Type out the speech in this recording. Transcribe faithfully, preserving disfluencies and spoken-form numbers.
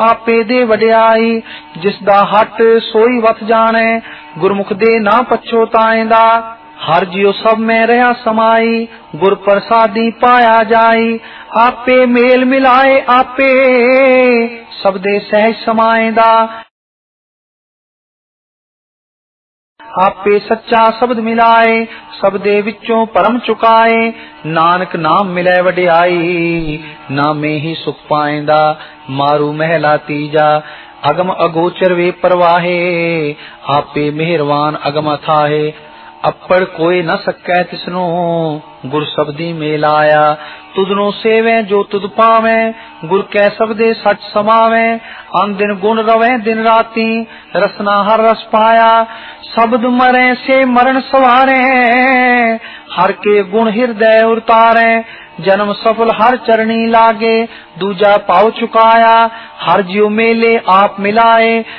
आपे दे वडियाई। जिस दा हट सोई वत जाने, गुरमुख दे ना पछोताएंदा। हर जियो सब में रहा समाई, गुर प्रसादी पाया जाई। आपे मेल मिलाए आपे, सब दे सहज समाएंदा। आपे सच्चा शब्द मिलाए, सब दे विचों परम चुकाए। नानक नाम मिले वडियाई, नामे ही सुख पाएंदा। मारू महला तीजा, अगम अगोचर वे परवाहे। आपे मेहरवान अगम अथाहे, अपड़ कोई न सकै तिसनो। गुर शब्दी मेल आया, तुदनो सेवे जो तुद पावे। गुर कै शब्दे सच समावे, अन दिन गुण रवे दिन राती। रसना हर रस पाया, शब्द मरे से मरण सवारे। हर के गुण हृदय उतारे, जन्म सफल हर चरणी लागे। दूजा पाव चुकाया, हर जियो मेले आप मिलाए।